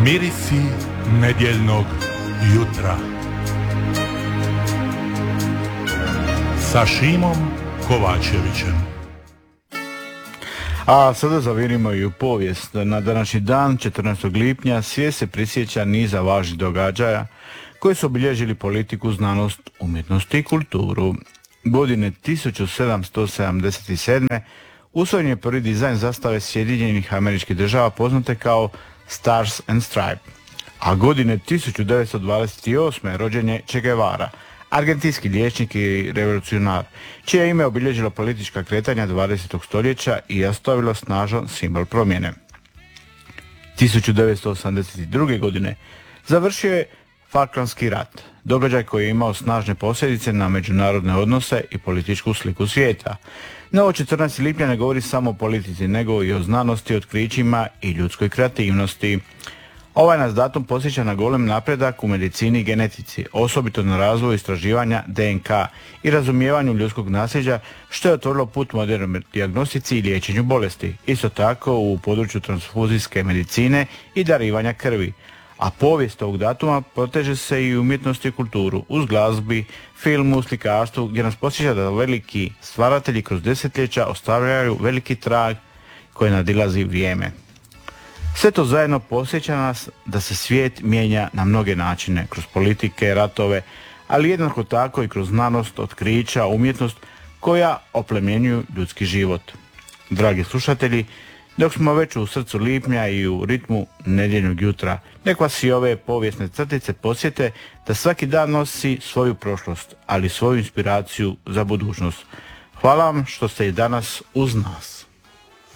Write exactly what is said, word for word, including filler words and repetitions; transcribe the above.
Mirisi nedjeljnog jutra sa Šimom Kovačevićem. A sada zavirimo i u povijest. Na današnji dan, četrnaestog lipnja, svijet se prisjeća niza važnih događaja koji su obilježili politiku, znanost, umjetnost i kulturu. Godine tisuću sedamsto sedamdeset sedme. usvojen je prvi dizajn zastave Sjedinjenih Američkih Država poznate kao Stars and Stripe. A godine tisuću devetsto dvadeset osme. rođen je Che Guevara, argentinski liječnik i revolucionar, čije ime obilježilo politička kretanja dvadesetog stoljeća i ostavilo snažan simbol promjene. tisuću devetsto osamdeset druge. godine završio je Falklandski rat, događaj koji je imao snažne posljedice na međunarodne odnose i političku sliku svijeta. No, ovo četrnaestog lipnja ne govori samo o politici, nego i o znanosti, otkrićima i ljudskoj kreativnosti. Ovaj nas datum podsjeća na golem napredak u medicini i genetici, osobito na razvoju istraživanja D N K i razumijevanju ljudskog nasljeđa, što je otvorilo put modernoj dijagnostici i liječenju bolesti, isto tako u području transfuzijske medicine i darivanja krvi. A povijest ovog datuma proteže se i u umjetnosti i kulturu, uz glazbi, filmu, slikarstvu, gdje nas podsjeća da veliki stvaratelji kroz desetljeća ostavljaju veliki trag koji nadilazi vrijeme. Sve to zajedno podsjeća nas da se svijet mijenja na mnoge načine, kroz politike, ratove, ali jednako tako i kroz znanost, otkrića, umjetnost koja oplemenjuju ljudski život. Dragi slušatelji, dok smo već u srcu lipnja i u ritmu nedjeljnog jutra, nek vas i ove povijesne crtice podsjete da svaki dan nosi svoju prošlost, ali svoju inspiraciju za budućnost. Hvala vam što ste i danas uz nas.